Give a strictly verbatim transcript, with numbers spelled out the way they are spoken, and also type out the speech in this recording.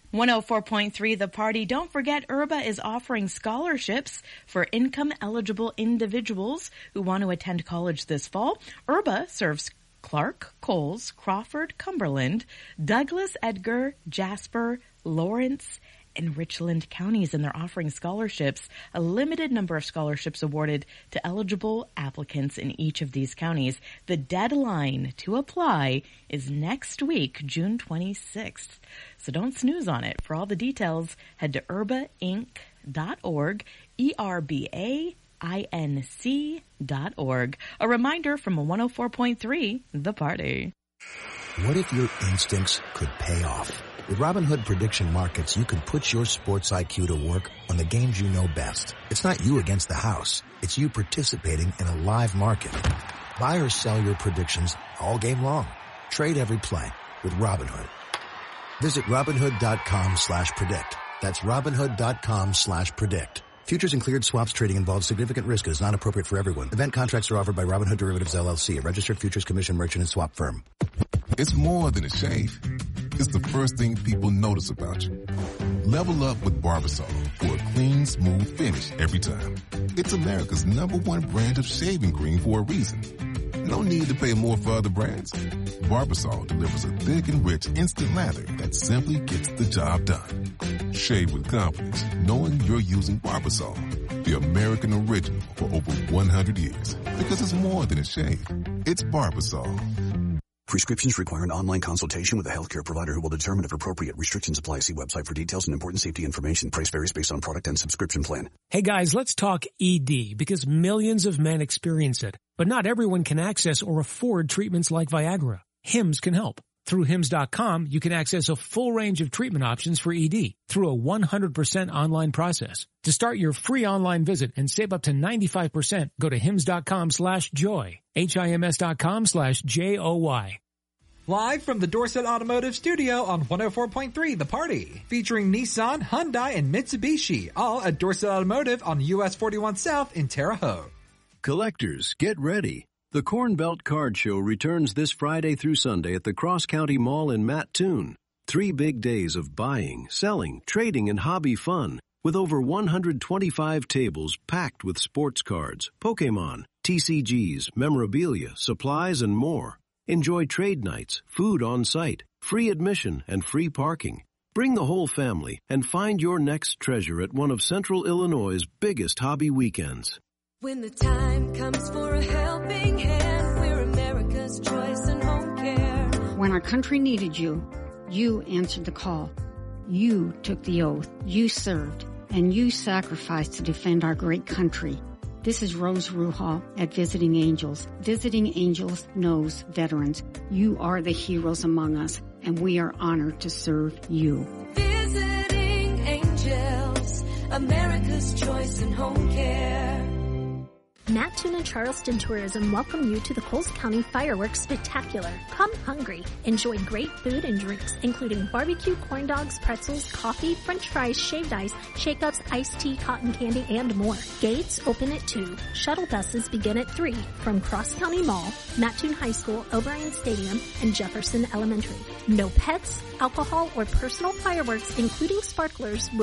one oh four point three The Party. Don't forget, U R B A is offering scholarships for income-eligible individuals who want to attend college this fall. U R B A serves Clark, Coles, Crawford, Cumberland, Douglas, Edgar, Jasper, Lawrence, and Richland counties, and they're offering scholarships, a limited number of scholarships awarded to eligible applicants in each of these counties. The deadline to apply is next week, June twenty-sixth. So don't snooze on it. For all the details, head to U R B A inc dot org, E R B A I N C dot org. A reminder from a one oh four point three The Party. What if your instincts could pay off? With Robinhood Prediction Markets, you can put your sports I Q to work on the games you know best. It's not you against the house. It's you participating in a live market. Buy or sell your predictions all game long. Trade every play with Robinhood. Visit Robinhood.com slash predict. That's Robinhood.com slash predict. Futures and cleared swaps trading involves significant risk and is not appropriate for everyone. Event contracts are offered by Robinhood Derivatives, L L C, a registered futures commission merchant and swap firm. It's more than a shave. It's the first thing people notice about you. Level up with Barbasol for a clean, smooth finish every time. It's America's number one brand of shaving cream for a reason. No need to pay more for other brands. Barbasol delivers a thick and rich instant lather that simply gets the job done. Shave with confidence, knowing you're using Barbasol, the American original for over one hundred years. Because it's more than a shave. It's Barbasol. Prescriptions require an online consultation with a healthcare provider who will determine if appropriate. Restrictions apply. See website for details and important safety information. Price varies based on product and subscription plan. Hey guys, let's talk E D because millions of men experience it. But not everyone can access or afford treatments like Viagra. Hims can help. Through Hims dot com, you can access a full range of treatment options for E D through a one hundred percent online process. To start your free online visit and save up to ninety-five percent, go to Hims dot com slash joy. H I M S dot com slash J O Y. Live from the Dorset Automotive Studio on one oh four point three The Party. Featuring Nissan, Hyundai, and Mitsubishi. All at Dorset Automotive on U S forty-one South in Terre Haute. Collectors, get ready. The Corn Belt Card Show returns this Friday through Sunday at the Cross County Mall in Mattoon. Three big days of buying, selling, trading, and hobby fun with over one hundred twenty-five tables packed with sports cards, Pokemon, T C Gs, memorabilia, supplies, and more. Enjoy trade nights, food on site, free admission, and free parking. Bring the whole family and find your next treasure at one of Central Illinois' biggest hobby weekends. When the time comes for a helping hand, we're America's choice in home care. When our country needed you, you answered the call. You took the oath. You served. And you sacrificed to defend our great country. This is Rose Ruhal at Visiting Angels. Visiting Angels knows veterans. You are the heroes among us, and we are honored to serve you. Visiting Angels, America's choice in home care. Mattoon and Charleston Tourism welcome you to the Coles County Fireworks Spectacular. Come hungry. Enjoy great food and drinks, including barbecue, corn dogs, pretzels, coffee, french fries, shaved ice, shake-ups, iced tea, cotton candy, and more. Gates open at two. Shuttle buses begin at three from Cross County Mall, Mattoon High School, O'Brien Stadium, and Jefferson Elementary. No pets, alcohol, or personal fireworks, including sparklers, will